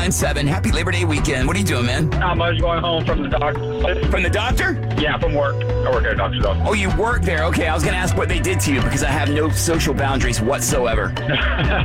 997. Happy Labor Day weekend. What are you doing, man? I was going home from the doctor. From the doctor? Yeah, from work. I work at a doctor's office. Oh, you work there. Okay, I was going to ask what they did to you because I have no social boundaries whatsoever.